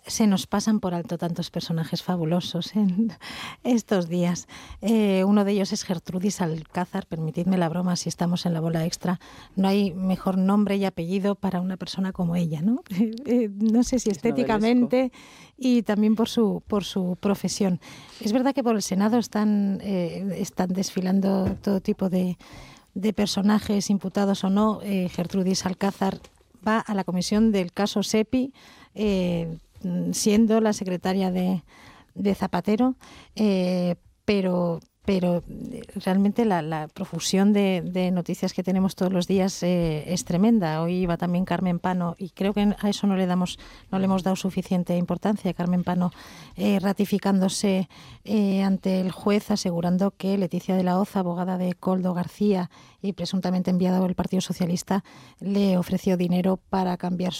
se nos pasan por alto tantos personajes fabulosos en estos días. Uno de ellos es Gertrudis Alcázar, permitidme la broma si estamos en la bola extra. No hay mejor nombre y apellido para una persona como ella, ¿no? No sé si estéticamente y también por su profesión. Es verdad que por el Senado están desfilando todo tipo de personajes, imputados o no. Gertrudis Alcázar va a la comisión del caso Sepi, siendo la secretaria de Zapatero, pero realmente la profusión de noticias que tenemos todos los días es tremenda. Hoy iba también Carmen Pano y creo que a eso no le hemos dado suficiente importancia. Carmen Pano ratificándose ante el juez, asegurando que Leticia de la Hoz, abogada de Koldo García y presuntamente enviada por el Partido Socialista, le ofreció dinero para cambiar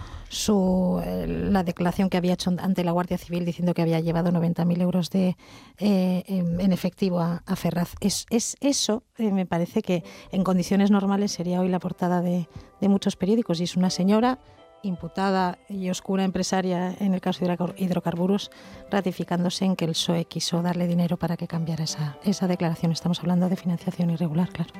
la declaración que había hecho ante la Guardia Civil, diciendo que había llevado 90.000 euros en efectivo a Ferraz. Eso me parece que en condiciones normales sería hoy la portada de muchos periódicos, y es una señora imputada y oscura empresaria en el caso de hidrocarburos, ratificándose en que el PSOE quiso darle dinero para que cambiara esa declaración. Estamos hablando de financiación irregular, claro.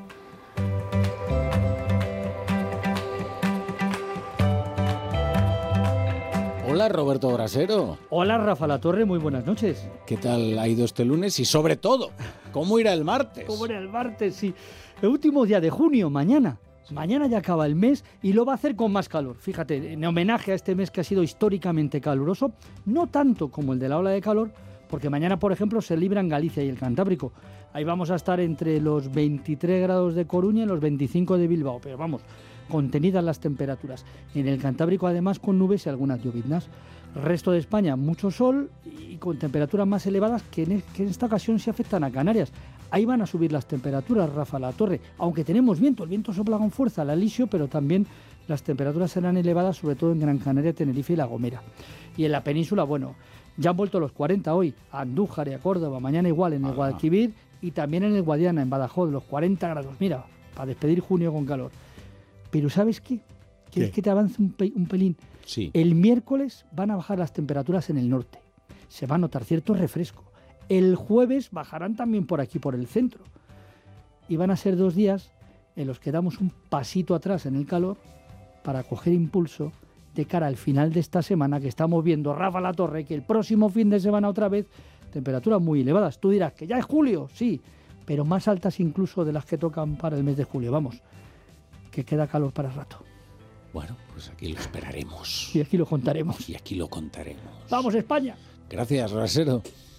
Hola, Roberto Brasero. Hola, Rafa Latorre, muy buenas noches. ¿Qué tal ha ido este lunes? Y sobre todo, ¿cómo irá el martes? ¿Cómo irá el martes? Sí. El último día de junio, mañana. Mañana ya acaba el mes y lo va a hacer con más calor. Fíjate, en homenaje a este mes que ha sido históricamente caluroso, no tanto como el de la ola de calor, porque mañana, por ejemplo, se libran Galicia y el Cantábrico. Ahí vamos a estar entre los 23 grados de Coruña y los 25 de Bilbao, pero vamos, contenidas las temperaturas. En el Cantábrico, además, con nubes y algunas lloviznas. Resto de España, mucho sol y con temperaturas más elevadas que en esta ocasión se afectan a Canarias. Ahí van a subir las temperaturas, Rafa Latorre, aunque tenemos viento. El viento sopla con fuerza al Alisio, pero también las temperaturas serán elevadas, sobre todo en Gran Canaria, Tenerife y La Gomera. Y en la península, bueno, ya han vuelto los 40 hoy, a Andújar y a Córdoba, mañana igual en el Guadalquivir y también en el Guadiana, en Badajoz, los 40 grados. Mira, para despedir junio con calor. Pero ¿sabes qué? ¿Quieres que te avance un pelín? Sí. El miércoles van a bajar las temperaturas en el norte. Se va a notar cierto refresco. El jueves bajarán también por aquí, por el centro. Y van a ser 2 días en los que damos un pasito atrás en el calor para coger impulso de cara al final de esta semana, que estamos viendo, Rafa Latorre, que el próximo fin de semana otra vez, temperaturas muy elevadas. Tú dirás que ya es julio, sí, pero más altas incluso de las que tocan para el mes de julio. Vamos, que queda calor para rato. Bueno, pues aquí lo esperaremos. Y aquí lo contaremos. Y aquí lo contaremos. ¡Vamos, España! Gracias, Brasero.